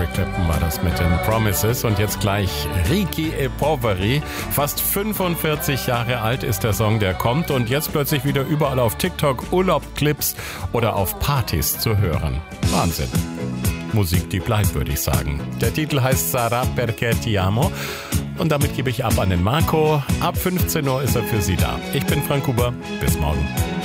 Eric Clapton war das mit den Promises. Und jetzt gleich Ricky e Poveri. Fast 45 Jahre alt ist der Song, der kommt. Und jetzt plötzlich wieder überall auf TikTok, Urlaubclips oder auf Partys zu hören. Wahnsinn. Musik, die bleibt, würde ich sagen. Der Titel heißt Sarà perché ti amo. Und damit gebe ich ab an den Marco. Ab 15 Uhr ist er für Sie da. Ich bin Frank Huber. Bis morgen.